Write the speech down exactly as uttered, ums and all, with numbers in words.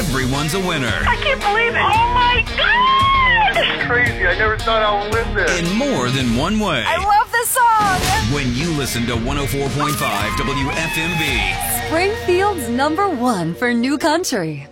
everyone's a winner. I can't believe it. Oh, my God. This is crazy. I never thought I would live this. In more than one way. I love this song. When you listen to one oh four point five W F M V. Springfield's number one for new country.